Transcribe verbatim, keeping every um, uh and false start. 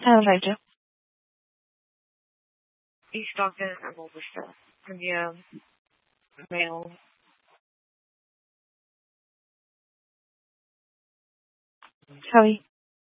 Alright. East Stockton and Ulster. And yeah, male. Sorry.